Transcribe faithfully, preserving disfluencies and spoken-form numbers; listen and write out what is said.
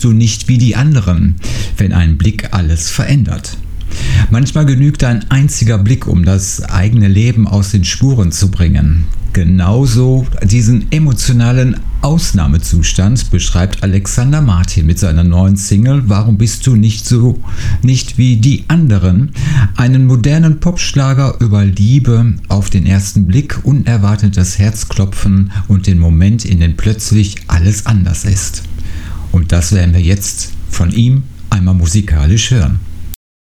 bist du nicht wie die anderen, wenn ein Blick alles verändert. Manchmal genügt ein einziger Blick, um das eigene Leben aus den Spuren zu bringen. Genauso diesen emotionalen Ausnahmezustand beschreibt Alexander Martin mit seiner neuen Single Warum bist du nicht so, nicht wie die anderen? Einen modernen Popschlager über Liebe auf den ersten Blick, unerwartetes Herzklopfen und den Moment, in dem plötzlich alles anders ist. Und das werden wir jetzt von ihm einmal musikalisch hören.